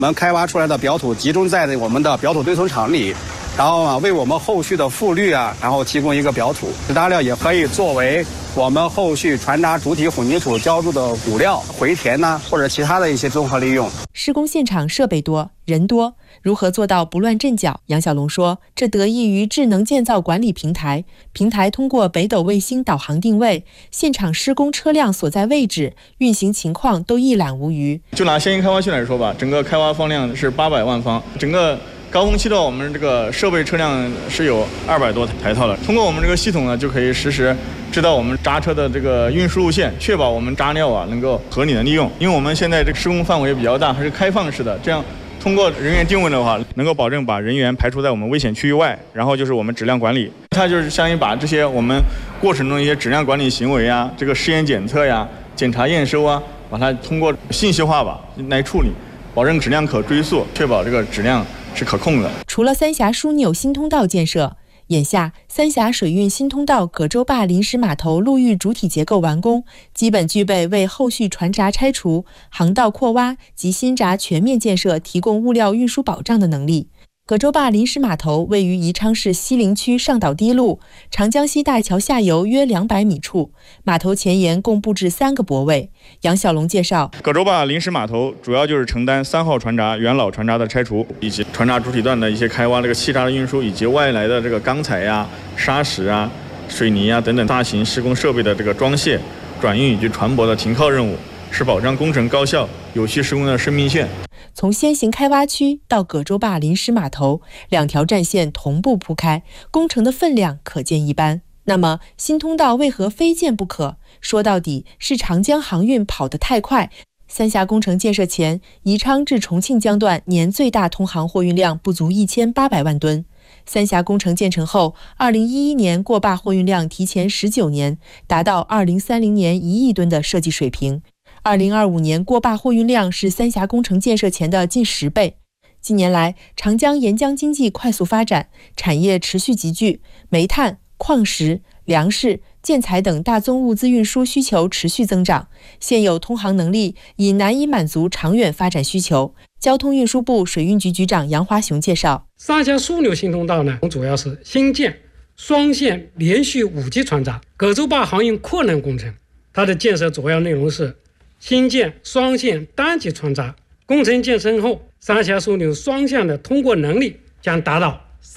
我们开挖出来的表土集中在我们的表土堆存场里，然后为我们后续的复滤然后提供一个表土。石渣料也可以作为我们后续船渣主体混凝土浇筑的骨料、回填或者其他的一些综合利用。 施工现场设备多，人多，如何做到不乱阵脚？杨小龙说，这得益于智能建造管理平台，平台通过北斗卫星导航定位，现场施工车辆所在位置、运行情况都一览无余。 就拿先行开挖区来说吧，整个开挖方量是800万方，整个高峰期的我们这个设备车辆是有200多台套了。通过我们这个系统呢，就可以实时知道我们渣车的这个运输路线，确保我们渣料能够合理的利用。因为我们现在这个施工范围比较大，还是开放式的，这样通过人员定位的话，能够保证把人员排除在我们危险区域外。然后就是我们质量管理，它就是相当于把这些我们过程中一些质量管理行为这个试验检测检查验收把它通过信息化来处理，保证质量可追溯，确保这个质量是可控的。 除了三峡枢纽新通道建设，眼下三峡水运新通道葛洲坝临时码头陆域主体结构完工，基本具备为后续船闸拆除、航道扩挖及新闸全面建设提供物料运输保障的能力。葛洲坝临时码头位于宜昌市西陵区上岛堤路长江西大桥下游约200米处，码头前沿共布置3个泊位。杨小龙介绍， 葛洲坝临时码头主要就是承担3号船闸元老船闸的拆除，以及船闸主体段的一些开挖、气闸的运输，以及外来的这个钢材砂石水泥等等大型施工设备的这个装卸、转运以及船舶的停靠任务，是保障工程高效、有序施工的生命线。 从先行开挖区到葛洲坝临时码头，2条战线同步铺开，工程的分量可见一斑。那么新通道为何非建不可？说到底是长江航运跑得太快。三峡工程建设前，宜昌至重庆江段年最大通航货运量不足1800万吨。三峡工程建成后，2011年过坝货运量提前19年，达到2030年1亿吨的设计水平。2025年过坝货运量是三峡工程建设前的近10倍。近年来，长江沿江经济快速发展，产业持续集聚，煤炭、矿石、粮食、建材等大宗物资运输需求持续增长，现有通航能力已难以满足长远发展需求。交通运输部水运局局长杨华雄介绍， 三峡枢纽新通道呢，主要是新建双线连续5级船闸葛洲坝航运扩能工程，它的建设主要内容是新建双线单级船闸，工程建成后，三峡枢纽双向的通过能力将达到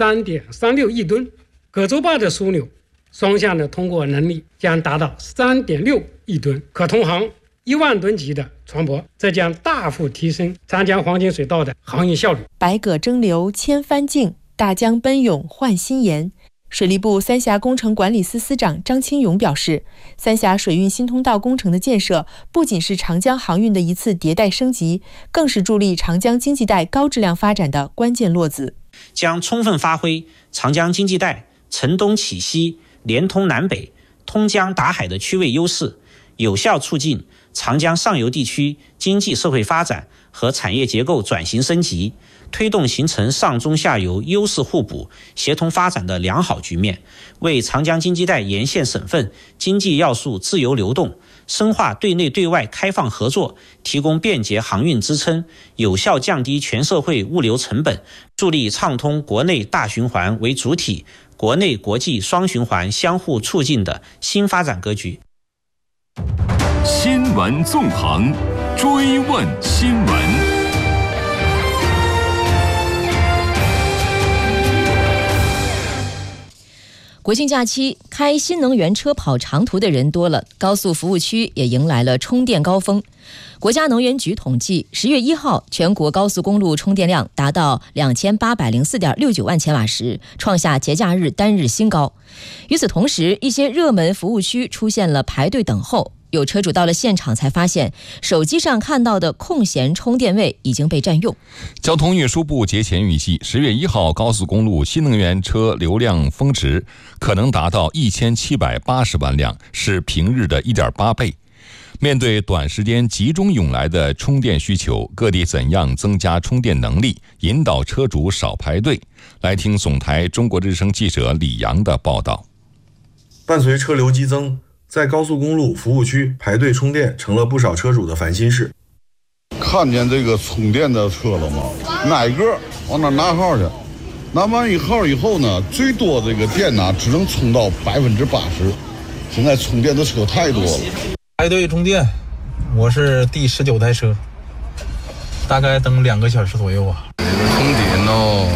3.36亿吨，葛洲坝的枢纽双向的通过能力将达到3.6亿吨，可通航1万吨级的船舶，这将大幅提升长江黄金水道的航运效率。 百舸争流千帆竞，大江奔涌换新颜。水利部三峡工程管理司司长张清勇表示，三峡水运新通道工程的建设不仅是长江航运的一次迭代升级，更是助力长江经济带高质量发展的关键落子， 将充分发挥长江经济带承东启西、连通南北、通江达海的区位优势，有效促进长江上游地区经济社会发展和产业结构转型升级，推动形成上中下游优势互补、协同发展的良好局面，为长江经济带沿线省份经济要素自由流动、深化对内对外开放合作提供便捷航运支撑，有效降低全社会物流成本，助力畅通国内大循环为主体、国内国际双循环相互促进的新发展格局。 新闻纵横，追问新闻。 国庆假期，开新能源车跑长途的人多了，高速服务区也迎来了充电高峰。国家能源局统计，10月1号全国高速公路充电量达到2804.69万千瓦时，创下节假日单日新高。与此同时，一些热门服务区出现了排队等候，有车主到了现场才发现，手机上看到的空闲充电位已经被占用。 交通运输部节前预计，10月1号高速公路新能源车流量峰值可能达到1780万辆，是平日的1.8倍。面对短时间集中涌来的充电需求，各地怎样增加充电能力，引导车主少排队？来听总台中国之声记者李阳的报道。 伴随车流激增，在高速公路服务区排队充电成了不少车主的烦心事。 看见这个充电的车了吗？挨个往那拿号去，拿完一号以后呢，最多这个电呢只能充到80%。现在充电的车太多了， 排队充电，我是第19台车，大概等2个小时左右啊。 这个充电了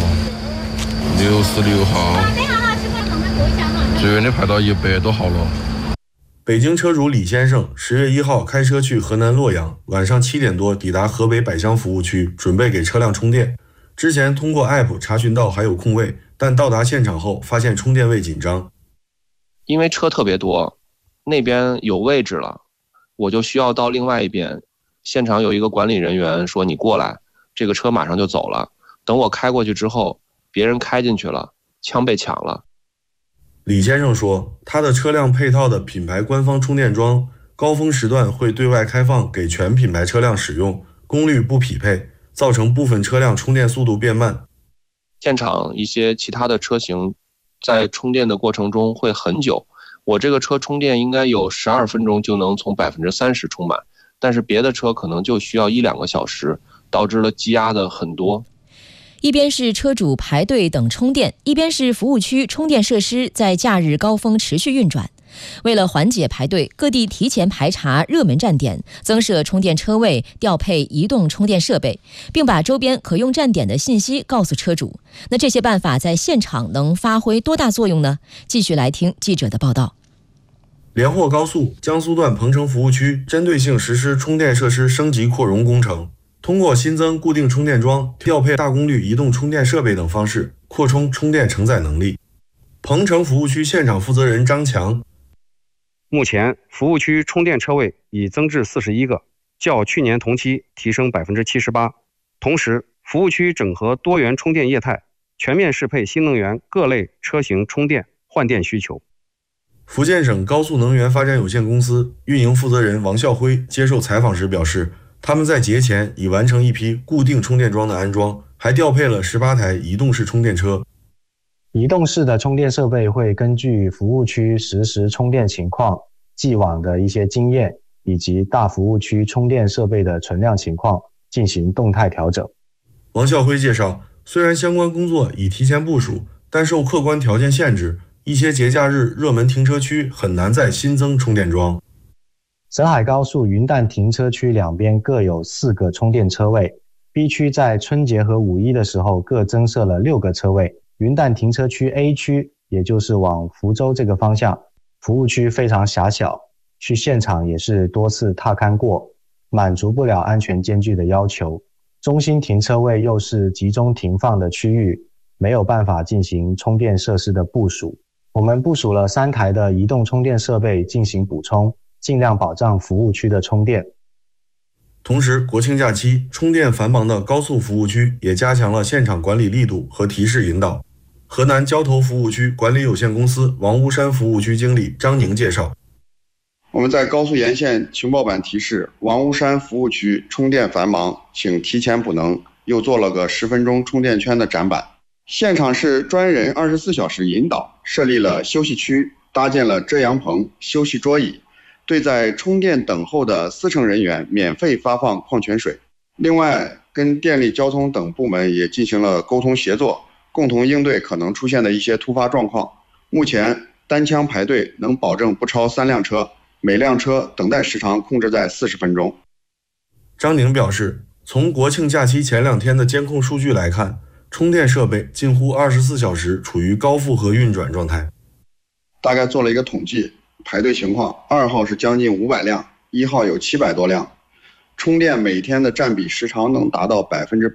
，66号，最远的排到100多号了。 北京车主李先生10月1号开车去河南洛阳，晚上7点多抵达河北百乡服务区，准备给车辆充电。之前通过 APP 查询到还有空位，但到达现场后发现充电位紧张。 因为车特别多，那边有位置了，我就需要到另外一边。现场有一个管理人员说你过来，这个车马上就走了。等我开过去之后，别人开进去了，枪被抢了。 李先生说，他的车辆配套的品牌官方充电桩，高峰时段会对外开放给全品牌车辆使用，功率不匹配，造成部分车辆充电速度变慢。 现场一些其他的车型在充电的过程中会很久，我这个车充电应该有12分钟就能从30%充满，但是别的车可能就需要1-2个小时，导致了积压的很多。 一边是车主排队等充电，一边是服务区充电设施在假日高峰持续运转。为了缓解排队，各地提前排查热门站点，增设充电车位，调配移动充电设备，并把周边可用站点的信息告诉车主。那这些办法在现场能发挥多大作用呢？继续来听记者的报道。 连霍高速江苏段彭城服务区针对性实施充电设施升级扩容工程，通过新增固定充电桩、调配大功率移动充电设备等方式，扩充充电承载能力。彭城服务区现场负责人张强， 目前服务区充电车位已增至41个，较去年同期提升78%。同时，服务区整合多元充电业态，全面适配新能源各类车型充电换电需求。 福建省高速能源发展有限公司运营负责人王孝辉接受采访时表示，他们在节前已完成一批固定充电桩的安装，还调配了18台移动式充电车。 移动式的充电设备会根据服务区实时充电情况、既往的一些经验以及大服务区充电设备的存量情况进行动态调整。 王孝辉介绍，虽然相关工作已提前部署，但受客观条件限制，一些节假日热门停车区很难再新增充电桩。 沈海高速云淡停车区两边各有4个充电车位， B 区在春节和五一的时候各增设了6个车位。云淡停车区 A 区，也就是往福州这个方向，服务区非常狭小，去现场也是多次踏勘过，满足不了安全间距的要求。中心停车位又是集中停放的区域，没有办法进行充电设施的部署。我们部署了3台的移动充电设备进行补充，尽量保障服务区的充电。 同时，国庆假期充电繁忙的高速服务区也加强了现场管理力度和提示引导。河南交投服务区管理有限公司王屋山服务区经理张宁介绍， 我们在高速沿线情报板提示王屋山服务区充电繁忙，请提前补能，又做了个10分钟充电圈的展板。现场是专人24小时引导，设立了休息区，搭建了遮阳棚、休息桌椅，对在充电等候的司乘人员免费发放矿泉水。另外，跟电力交通等部门也进行了沟通协作，共同应对可能出现的一些突发状况。目前单枪排队能保证不超3辆车，每辆车等待时长控制在40分钟。 张宁表示，从国庆假期前2天的监控数据来看，充电设备近乎24小时处于高负荷运转状态。 大概做了一个统计，排队情况，2号是将近500辆，1号有700多辆，充电每天的占比时长能达到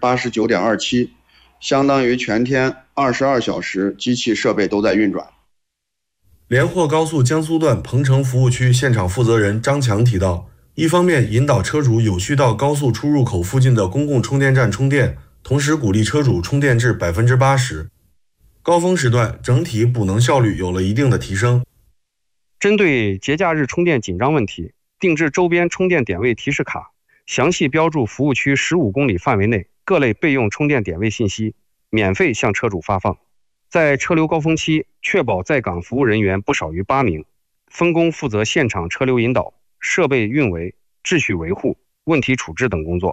89.27%， 相当于全天22小时机器设备都在运转。 连霍高速江苏段彭城服务区现场负责人张强提到，一方面引导车主有序到高速出入口附近的公共充电站充电，同时鼓励车主充电至 80%。 高峰时段整体补能效率有了一定的提升。 针对节假日充电紧张问题，定制周边充电点位提示卡，详细标注服务区15公里范围内各类备用充电点位信息，免费向车主发放。在车流高峰期，确保在岗服务人员不少于8名，分工负责现场车流引导、设备运维、秩序维护、问题处置等工作。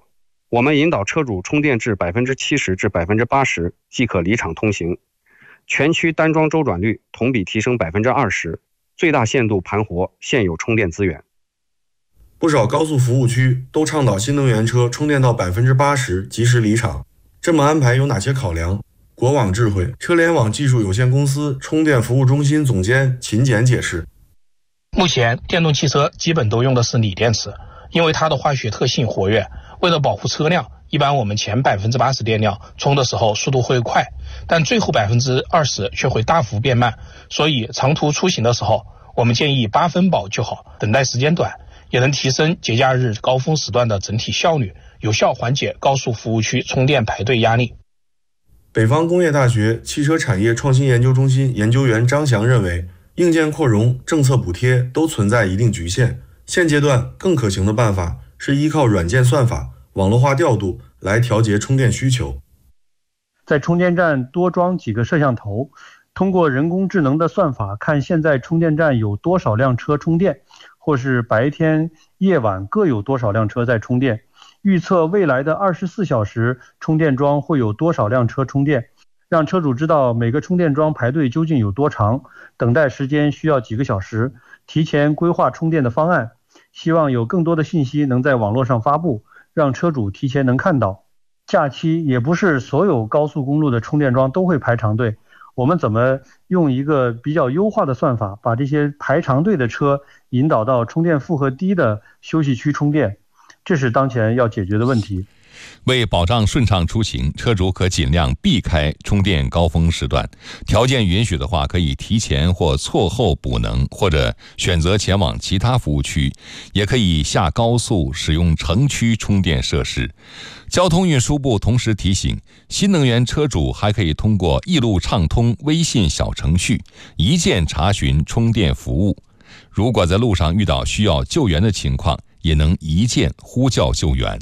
我们引导车主充电至70%至80%即可离场通行，全区单桩周转率同比提升20%，最大限度盘活现有充电资源。 不少高速服务区都倡导新能源车充电到80%及时离场，这么安排有哪些考量？国网智慧车联网技术有限公司充电服务中心总监秦简解释： 目前电动汽车基本都用的是锂电池，因为它的化学特性活跃，为了保护车辆，一般我们前80%电量充的时候速度会快，但最后20%却会大幅变慢，所以长途出行的时候，我们建议8分饱就好，等待时间短，也能提升节假日高峰时段的整体效率，有效缓解高速服务区充电排队压力。 北方工业大学汽车产业创新研究中心研究员张翔认为，硬件扩容、政策补贴都存在一定局限，现阶段更可行的办法是依靠软件算法、网络化调度来调节充电需求。 在充电站多装几个摄像头，通过人工智能的算法看现在充电站有多少辆车充电，或是白天夜晚各有多少辆车在充电，预测未来的24小时充电桩会有多少辆车充电，让车主知道每个充电桩排队究竟有多长，等待时间需要几个小时，提前规划充电的方案。希望有更多的信息能在网络上发布，让车主提前能看到。假期也不是所有高速公路的充电桩都会排长队，我们怎么用一个比较优化的算法，把这些排长队的车引导到充电负荷低的休息区充电，这是当前要解决的问题。 为保障顺畅出行，车主可尽量避开充电高峰时段，条件允许的话，可以提前或错后补能，或者选择前往其他服务区，也可以下高速使用城区充电设施。交通运输部同时提醒，新能源车主还可以通过一路畅通微信小程序一键查询充电服务，如果在路上遇到需要救援的情况，也能一键呼叫救援。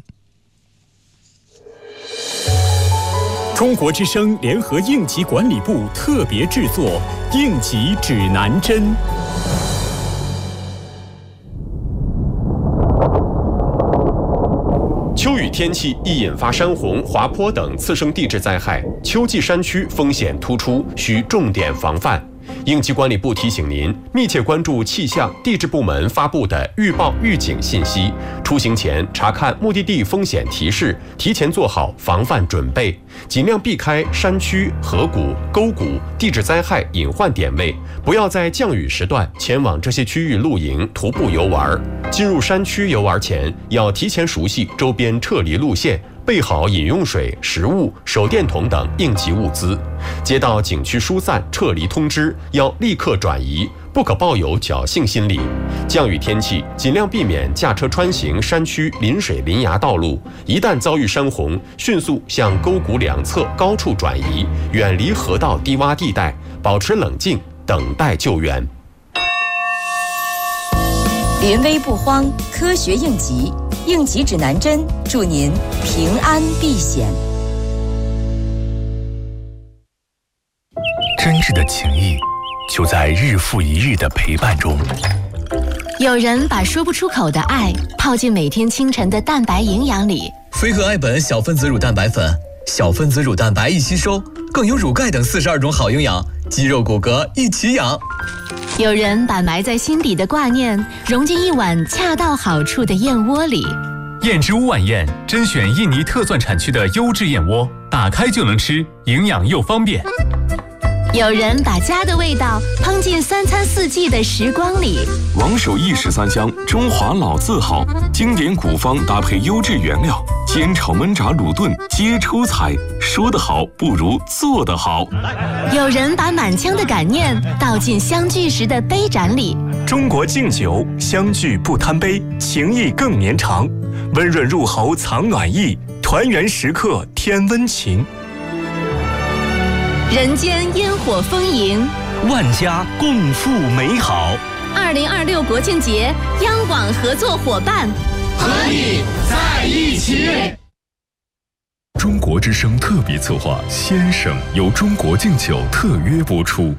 中国之声联合应急管理部特别制作应急指南针。 秋雨天气易引发山洪、滑坡等次生地质灾害，秋季山区风险突出，需重点防范。应急管理部提醒您，密切关注气象、地质部门发布的预报预警信息，出行前查看目的地风险提示，提前做好防范准备，尽量避开山区、河谷、沟谷、地质灾害隐患点位，不要在降雨时段前往这些区域露营、徒步游玩。进入山区游玩前，要提前熟悉周边撤离路线，备好饮用水、食物、手电筒等应急物资。接到景区疏散撤离通知，要立刻转移，不可抱有侥幸心理。降雨天气，尽量避免驾车穿行山区临水临崖道路，一旦遭遇山洪，迅速向沟谷两侧高处转移，远离河道低洼地带，保持冷静，等待救援。 临危不慌，科学应急，应急指南针，祝您平安避险。 真挚的情谊就在日复一日的陪伴中。 有人把说不出口的爱泡进每天清晨的蛋白营养里。 飞鹤爱本小分子乳蛋白粉，小分子乳蛋白易吸收，更有乳钙等42种好营养，肌肉骨骼一起养。 有人把埋在心底的挂念融进一碗恰到好处的燕窝里。 燕之屋晚宴甄选印尼特钻产区的优质燕窝，打开就能吃，营养又方便。 有人把家的味道烹进3餐4季的时光里。 王守义13香，中华老字号，经典古方搭配优质原料，煎炒焖炸卤炖皆出彩。说得好不如做得好。 有人把满腔的感念倒进相聚时的杯盏里。 中国敬酒，相聚不贪杯，情谊更绵长。温润入喉藏暖意，团圆时刻添温情。 人间烟火丰盈， 万家共赴美好。 2026国庆节，央广合作伙伴和你在一起。 中国之声特别策划《先生》由中国敬酒特约播出。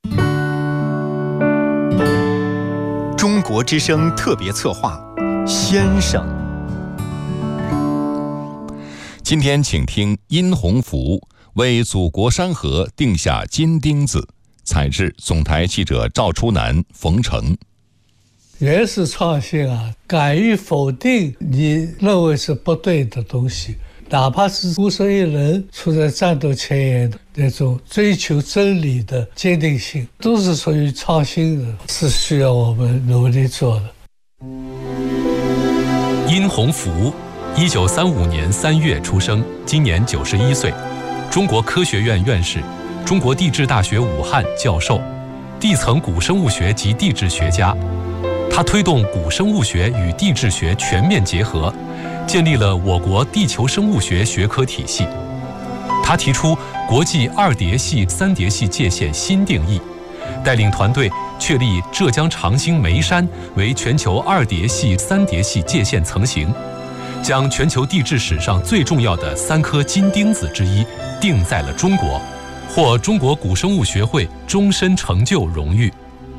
中国之声特别策划《先生》。 今天请听殷洪福为祖国山河定下金钉子，采制总台记者赵初南、冯成。 原始创新啊，敢于否定你认为是不对的东西，哪怕是孤身一人处在战斗前沿的那种追求真理的坚定性，都是属于创新的，是需要我们努力做的。 殷洪福，1935年3月出生，今年91岁，中国科学院院士，中国地质大学武汉教授，地层古生物学及地质学家。他推动古生物学与地质学全面结合，建立了我国地球生物学学科体系。他提出国际2叠系、3叠系界限新定义，带领团队确立浙江长兴眉山为全球2叠系、3叠系界限层型，将全球地质史上最重要的3颗金钉子之一定在了中国，获中国古生物学会终身成就荣誉。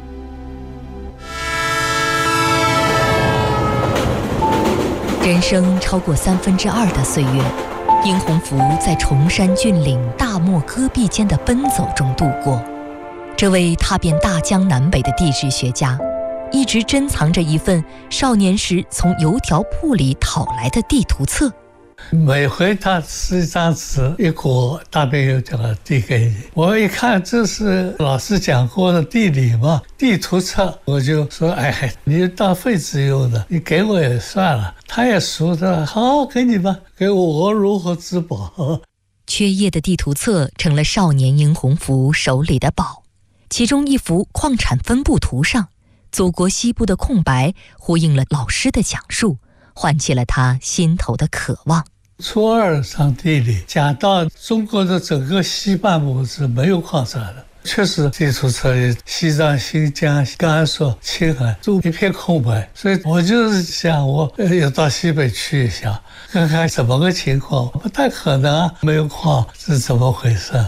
人生超过2/3的岁月，殷洪福在崇山峻岭、大漠戈壁间的奔走中度过。这位踏遍大江南北的地质学家，一直珍藏着一份少年时从邮条铺里讨来的地图册。 每回他撕一张纸一裹，大便又这样递给你。我一看这是老师讲过的地理嘛，地图册，我就说哎，你当废纸用的，你给我也算了。他也熟的，好，给你吧，给我如何自保？ 缺页的地图册成了少年殷洪福手里的宝。其中一幅矿产分布图上，祖国西部的空白呼应了老师的讲述，唤起了他心头的渴望。 初2上地理讲到中国的整个西半部是没有矿产的，确实地图册里西藏、新疆、甘肃、青海都一片空白，所以我就是想我要到西北去一下，看看怎么个情况。不太可能啊，没有矿是怎么回事？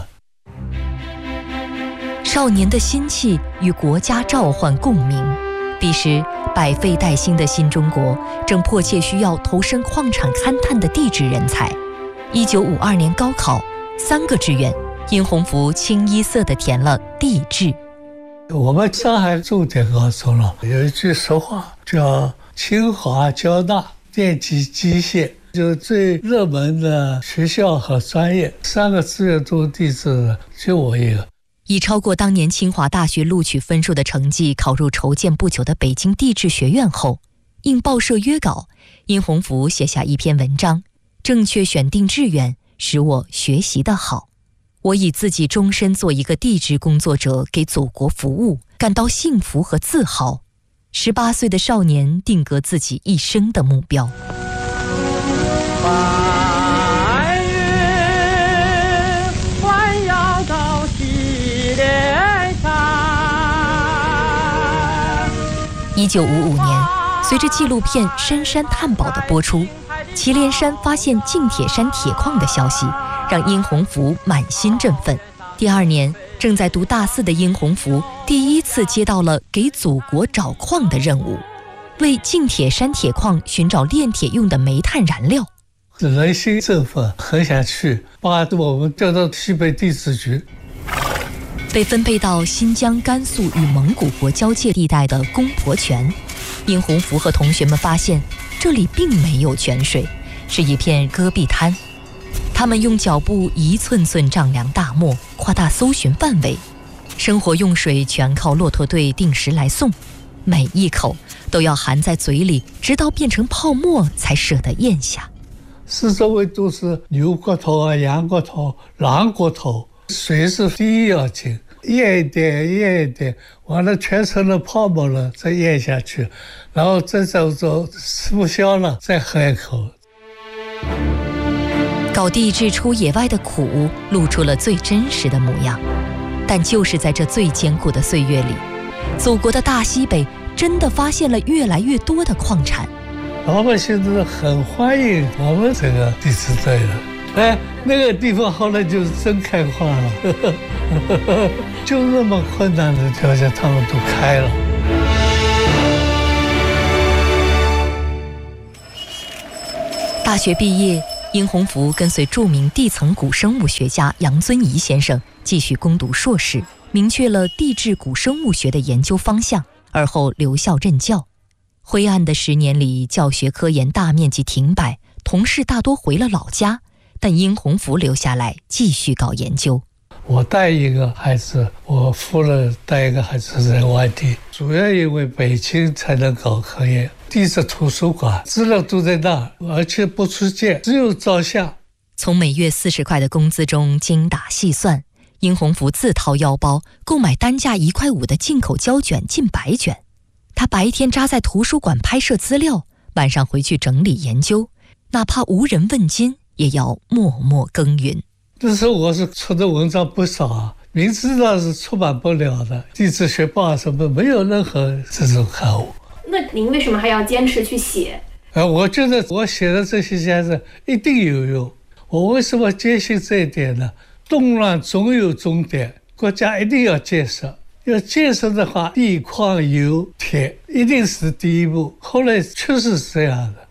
少年的心气与国家召唤共鸣。彼时百废待兴的新中国正迫切需要投身矿产勘探的地质人才。1952年高考3个志愿，殷洪福清一色地填了地质。 我们上海重点高中了，有一句俗话叫清华交大电机机械，就是最热门的学校和专业，3个志愿都地质的，就我一个。 以超过当年清华大学录取分数的成绩考入筹建不久的北京地质学院后，应报社约稿，殷洪福写下一篇文章：正确选定志愿，使我学习得好。我以自己终身做一个地质工作者，给祖国服务，感到幸福和自豪。18岁的少年定格自己一生的目标。1955年，随着纪录片《深山探宝》的播出，祁连山发现近铁山铁矿的消息，让殷洪福满心振奋。第2年，正在读大4的殷洪福第一次接到了给祖国找矿的任务，为近铁山铁矿寻找炼铁用的煤炭燃料。 人心振奋，很想去，把我们调到西北地质局。 被分配到新疆、甘肃与蒙古国交界地带的公婆泉，殷洪福和同学们发现这里并没有泉水，是一片戈壁滩。他们用脚步一寸寸丈量大漠，扩大搜寻范围。生活用水全靠骆驼队定时来送，每一口都要含在嘴里，直到变成泡沫才舍得咽下。 四周围都是牛骨头啊、羊骨头、狼骨头，水是第一要紧，咽一点咽一点，完了全成了泡沫了，再咽下去，然后再走吃不消了再喝一口。 搞地质出野外的苦露出了最真实的模样，但就是在这最艰苦的岁月里，祖国的大西北真的发现了越来越多的矿产。 老百姓都是很欢迎我们这个地质队的，哎，那个地方后来就是真开矿了，就那么困难的条件他们都开了。 大学毕业， 殷洪福跟随著名地层古生物学家杨遵仪先生继续攻读硕士，明确了地质古生物学的研究方向，而后留校任教。灰暗的10年里，教学科研大面积停摆，同事大多回了老家，但殷洪福留下来继续搞研究。 我带一个孩子，我夫人带一个孩子在外地，主要因为北京才能搞科研，地质图书馆资料都在那儿，而且不出借，只有照相。 从每月40块的工资中精打细算，殷洪福自掏腰包购买单价1块5的进口胶卷近100卷。他白天扎在图书馆拍摄资料，晚上回去整理研究，哪怕无人问津，也要默默耕耘。 那时候我是出的文章不少啊，明知道是出版不了的，地质学报什么没有任何这种刊物。 那您为什么还要坚持去写？ 我觉得我写的这些先生一定有用。我为什么坚信这一点呢？动乱总有终点，国家一定要建设。要建设的话，地矿油铁一定是第一步。后来确实是这样的。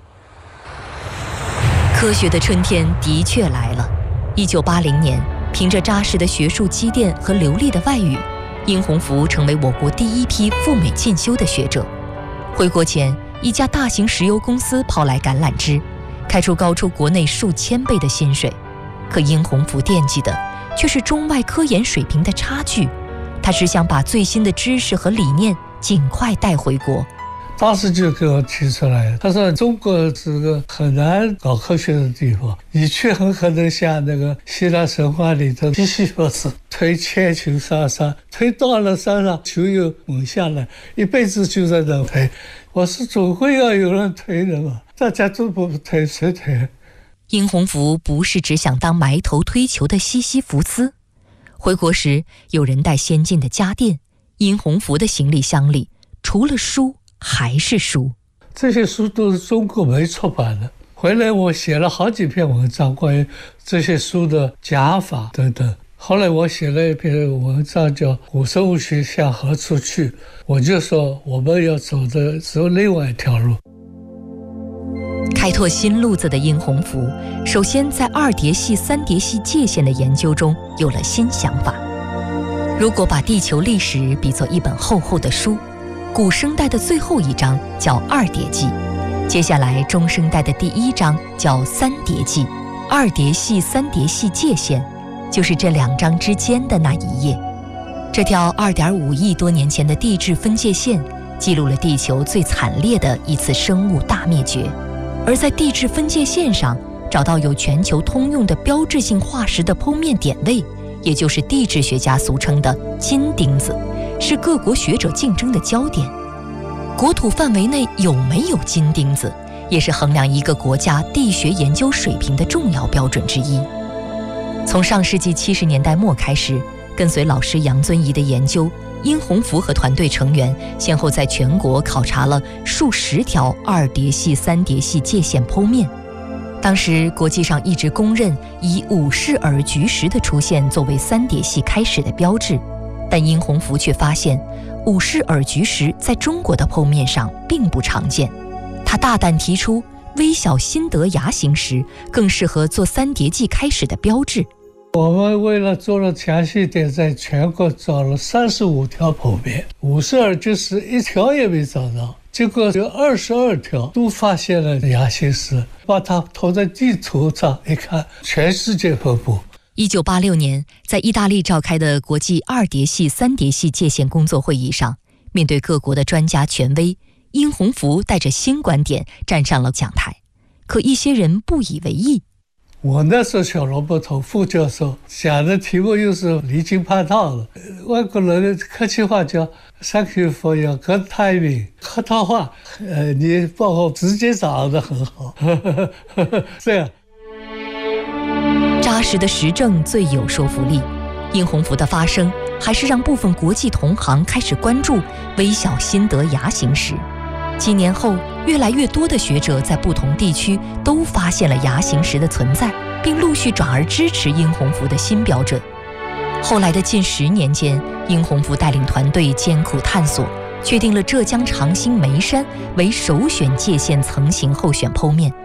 科学的春天的确来了。1980年，凭着扎实的学术积淀和流利的外语，殷洪福成为我国第一批赴美进修的学者。回国前，一家大型石油公司抛来橄榄枝，开出高出国内数千倍的薪水。可殷洪福惦记的却是中外科研水平的差距，他只想把最新的知识和理念尽快带回国。 当时就给我提出来，他说中国是个很难搞科学的地方，你去很可能像那个希腊神话里头西西弗斯推千球上山，推到了山上球又滚下来，一辈子就在那推。我说总会要有人推的嘛，大家都不推，谁推？ 殷洪福不是只想当埋头推球的西西弗斯。回国时，有人带先进的家电，殷洪福的行李箱里除了书还是书。 这些书都是中国没出版的。回来我写了好几篇文章关于这些书的讲法等等。后来我写了一篇文章叫《古生物学向何处去》，我就说我们要走另外一条路。 开拓新路子的殷洪福，首先在2叠系、3叠系界限的研究中有了新想法。如果把地球历史比作一本厚厚的书，古生代的最后一章叫2叠纪，接下来中生代的第1章叫3叠纪，2叠系、3叠系界限就是这2章之间的那一页。这条2.5亿多年前的地质分界线，记录了地球最惨烈的一次生物大灭绝。而在地质分界线上找到有全球通用的标志性化石的剖面点位，也就是地质学家俗称的金钉子，是各国学者竞争的焦点。国土范围内有没有金钉子，也是衡量一个国家地学研究水平的重要标准之一。从上世纪70年代末开始，跟随老师杨遵仪的研究，殷洪福和团队成员先后在全国考察了数十条2叠系、3叠系界限剖面。当时国际上一直公认以五氏耳菊石的出现作为3叠系开始的标志，但殷洪福却发现五氏耳菊石在中国的剖面上并不常见。他大胆提出微小辛德牙形石更适合做3叠纪开始的标志。 我们为了做了详细点，在全国找了35条剖面，五氏耳菊石一条也没找到，结果有22条都发现了牙形石，把它投在地图上一看，全世界分布。 1986年，在意大利召开的国际2叠系、3叠系界限工作会议上，面对各国的专家权威，殷洪福带着新观点站上了讲台。可一些人不以为意。 我那时候小萝卜头副教授讲的题目又是离经叛道的，外国人客气话叫 Thank you for your good timing， 客套话，你帮我直接掌握得很好，这样。 扎实的实证最有说服力。殷洪福的发声还是让部分国际同行开始关注微小辛德牙形石。几年后，越来越多的学者在不同地区都发现了牙形石的存在，并陆续转而支持殷洪福的新标准。后来的近10年间，殷洪福带领团队艰苦探索，确定了浙江长兴眉山为首选界限层型候选剖面。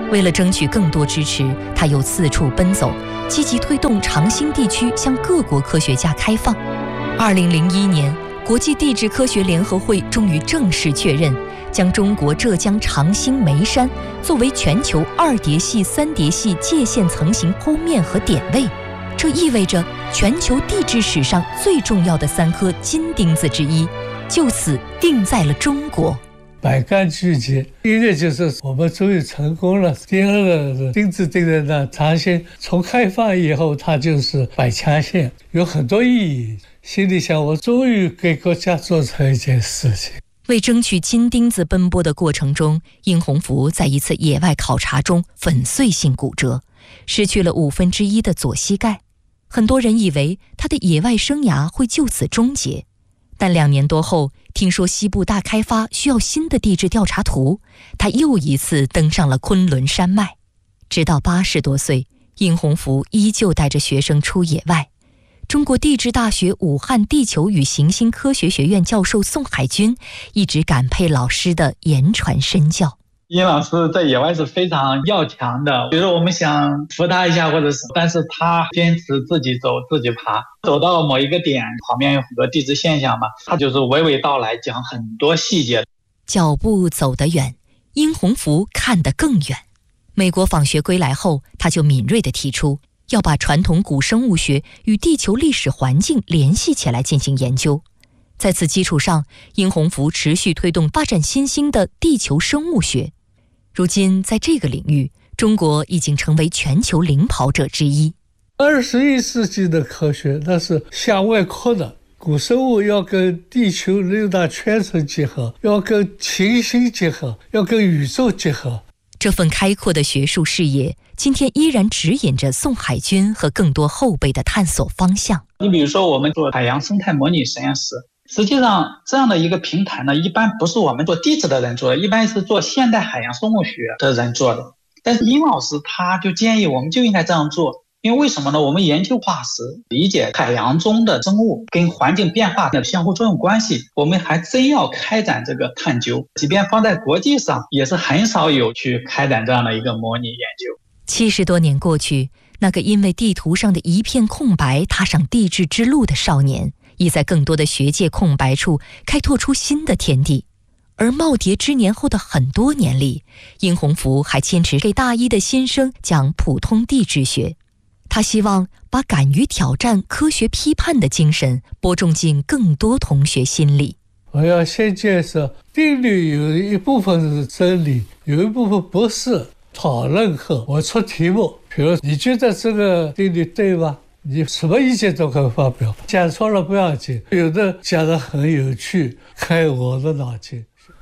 为了争取更多支持，他又四处奔走，积极推动长兴地区向各国科学家开放。2001年，国际地质科学联合会终于正式确认，将中国浙江长兴眉山作为全球2叠系、3叠系界限层型剖面和点位。这意味着全球地质史上最重要的3颗金钉子之一，就此定在了中国。 百干俱结，一个就是我们终于成功了，第二个是钉子钉在那，长兴从开放以后它就是百强县，有很多意义。心里想，我终于给国家做成一件事情。 为争取金钉子奔波的过程中，殷洪福在一次野外考察中粉碎性骨折，失去了1/5的左膝盖。很多人以为他的野外生涯会就此终结，但2年多后，听说西部大开发需要新的地质调查图，他又一次登上了昆仑山脉。直到80多岁，殷洪福依旧带着学生出野外。中国地质大学武汉地球与行星科学学院教授宋海军一直感佩老师的言传身教。 殷老师在野外是非常要强的，比如说我们想扶他一下或者是，但是他坚持自己走自己爬，走到某一个点，旁边有很多地质现象嘛，他就是娓娓道来，讲很多细节。 脚步走得远，殷洪福看得更远。美国访学归来后，他就敏锐地提出要把传统古生物学与地球历史环境联系起来进行研究。在此基础上，殷洪福持续推动发展新兴的地球生物学。如今在这个领域，中国已经成为全球领跑者之一。 21世纪的科学那是向外扩的，古生物要跟地球6大圈层结合，要跟行星结合，要跟宇宙结合。 这份开阔的学术视野，今天依然指引着宋海军和更多后辈的探索方向。 你比如说我们做海洋生态模拟实验室，实际上这样的一个平台呢，一般不是我们做地质的人做的，一般是做现代海洋生物学的人做的。但是殷老师他就建议我们就应该这样做，因为为什么呢？我们研究化石，理解海洋中的生物跟环境变化的相互作用关系，我们还真要开展这个探究，即便放在国际上也是很少有去开展这样的一个模拟研究。 70多年过去，那个因为地图上的一片空白踏上地质之路的少年，已在更多的学界空白处开拓出新的天地。而耄耋之年后的很多年里，殷洪福还坚持给大一的新生讲普通地质学。他希望把敢于挑战科学批判的精神播种进更多同学心里。 我要先介绍定律，有一部分是真理，有一部分不是。讨论后我出题目，比如你觉得这个定律对吗？你什么意见都可以发表，讲错了不要紧，有的讲得很有趣，开我的脑筋。